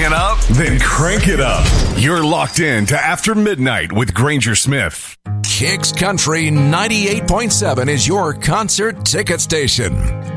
it up? Then crank it up. You're locked in to After Midnight with Granger Smith. Kicks Country 98.7 is your concert ticket station.